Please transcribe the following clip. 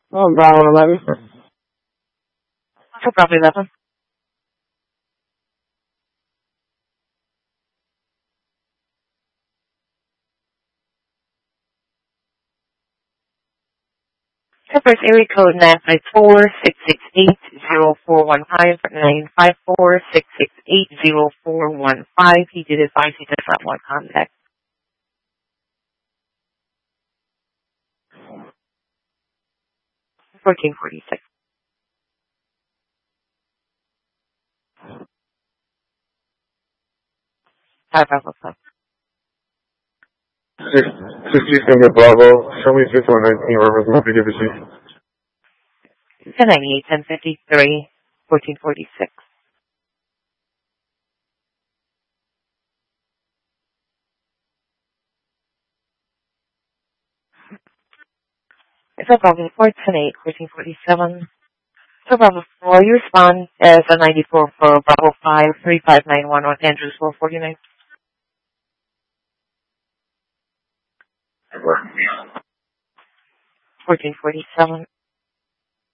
Oh, Bravo 11. So Bravo 11. First area code 954-668-0415, 954-668-0415. He did advise he does not want contact. 1446. Hi, Bravo Club. 60 Bravo, show me 5119 Rivers, Mississippi. 1098, 1053, 1446. It's a Bravo 410-8, 1447. So Bravo 4, you respond as a 94 for Bravo 5, 3591 North Andrews 449. 1447.